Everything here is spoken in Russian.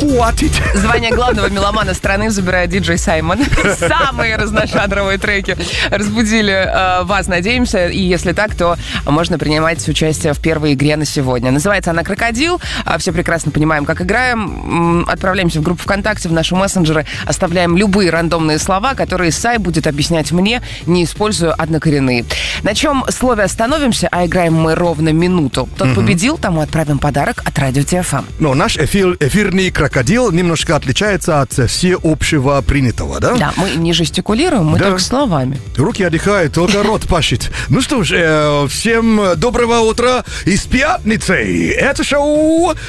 хватит. Звание главного меломана страны забирает диджей Саймон. Самые разножанровые треки разбудили вас, надеемся. И если так, то можно принимать участие в первой игре на сегодня. Называется она «Крокодил». Все прекрасно понимаем, как играем. Отправляемся в группу ВКонтакте, в наши мессенджеры. Оставляем любые рандомные слова, которые Сай будет объяснять мне, не используя однокоренные. На чем слове остановимся, а играем мы ровно минуту. Тот победил, тому отправим подарок от Радио ТФМ. Но наш эфирный крокодил немножко отличается от всеобщего принятого, да? Да, мы не жестикулируем, мы только словами. Руки отдыхают, только рот пашет. Ну что ж, всем доброго утра и с пятницей. Это шоу